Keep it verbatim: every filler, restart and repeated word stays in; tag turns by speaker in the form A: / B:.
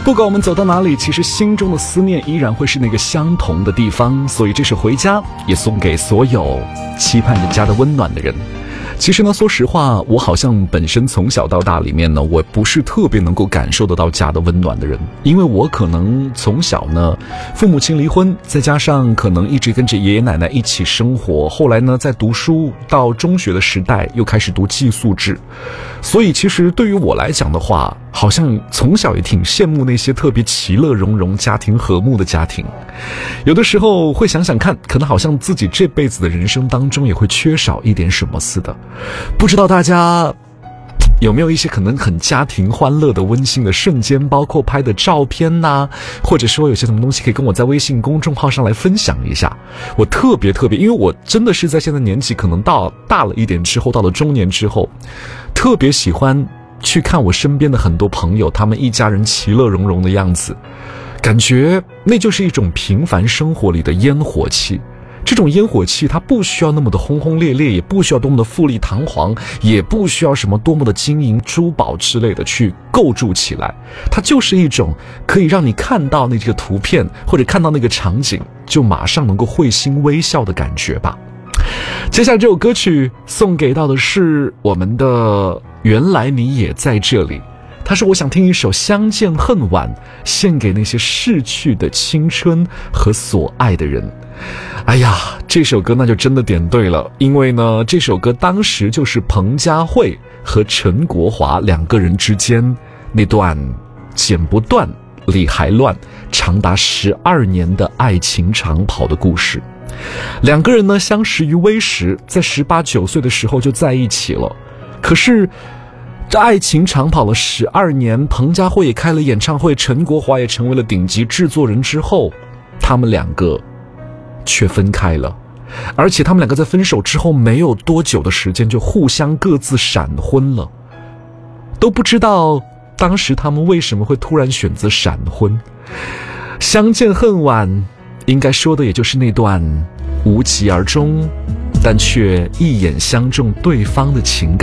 A: 不管我们走到哪里，其实心中的思念依然会是那个相同的地方。所以这首《回家》也送给所有期盼着家的温暖的人。其实呢，说实话，我好像本身从小到大里面呢，我不是特别能够感受得到家的温暖的人，因为我可能从小呢，父母亲离婚，再加上可能一直跟着爷爷奶奶一起生活，后来呢，在读书到中学的时代又开始读寄宿制，所以其实对于我来讲的话，好像从小也挺羡慕那些特别其乐融融、家庭和睦的家庭。有的时候会想想看，可能好像自己这辈子的人生当中也会缺少一点什么似的。不知道大家有没有一些可能很家庭欢乐的温馨的瞬间，包括拍的照片呐、啊，或者说有些什么东西可以跟我在微信公众号上来分享一下。我特别特别，因为我真的是在现在年纪可能到大了一点之后，到了中年之后，特别喜欢去看我身边的很多朋友，他们一家人其乐融融的样子，感觉那就是一种平凡生活里的烟火气。这种烟火气它不需要那么的轰轰烈烈，也不需要多么的富丽堂皇，也不需要什么多么的金银珠宝之类的去构筑起来，它就是一种可以让你看到那个图片或者看到那个场景就马上能够会心微笑的感觉吧。接下来这首歌曲送给到的是我们的原来你也在这里，他说我想听一首相见恨晚，献给那些逝去的青春和所爱的人。哎呀，这首歌那就真的点对了，因为呢这首歌当时就是彭佳慧和陈国华两个人之间那段剪不断理还乱长达十二年的爱情长跑的故事。两个人呢相识于微时，在十八九岁的时候就在一起了，可是这爱情长跑了十二年，彭佳慧也开了演唱会，陈国华也成为了顶级制作人之后，他们两个却分开了，而且他们两个在分手之后没有多久的时间就互相各自闪婚了，都不知道当时他们为什么会突然选择闪婚。相见恨晚应该说的也就是那段无疾而终但却一眼相中对方的情感。